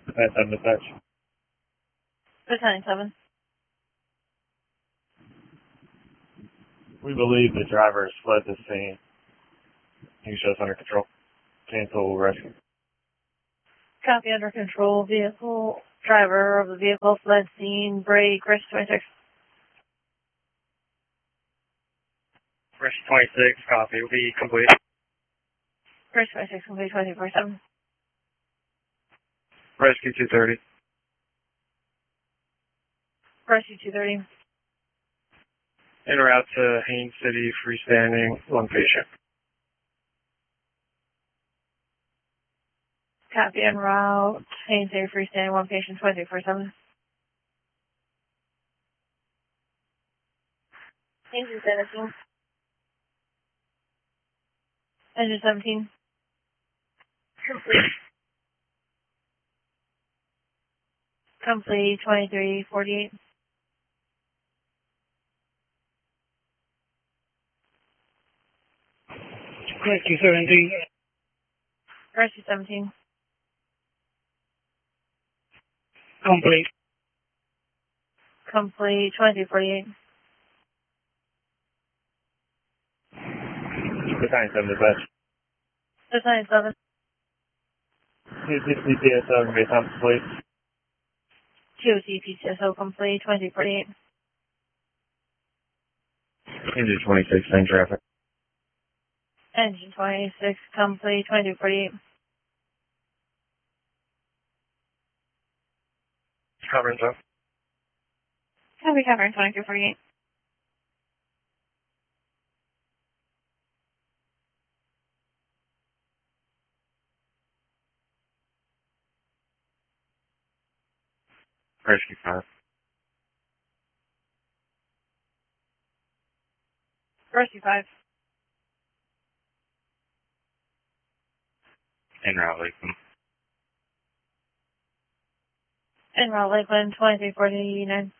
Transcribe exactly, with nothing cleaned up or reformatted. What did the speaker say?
That's on the touch. Lieutenant seven. We believe the driver has fled the scene. Can you show us under control? Cancel rescue. Copy, under control. Vehicle driver of the vehicle fled scene. Break. Risk twenty-six. Risk twenty-six, copy. Will be complete. Risk twenty-six, complete twenty-four seven. Rescue two thirty. Rescue two thirty. En route to Haines City, freestanding, one patient. Copy, en route. Haines City, freestanding, one patient, twenty-four seven. Engine seventeen. Engine seventeen. Complete. Complete, twenty-three forty-eight. Rescue seventeen. Rescue seventeen. Complete. Complete, twenty forty-eight. Battalion seven dispatch. Lieutenant seven. T C P S seven, based on complete. Q O T P C S O complete, twenty forty-eight. Engine twenty-six, same traffic. Engine twenty-six complete, twenty forty-eight. Covering zone. Copy, covering twenty-two forty-eight. Rescue five. Rescue five. En route, Lakeland. En route Lakeland, twenty-three forty-nine.